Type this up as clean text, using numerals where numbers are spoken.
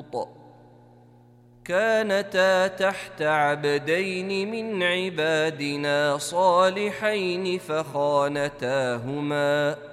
لوط كانتا تحت عبدين من عبادنا صالحين فخانتاهما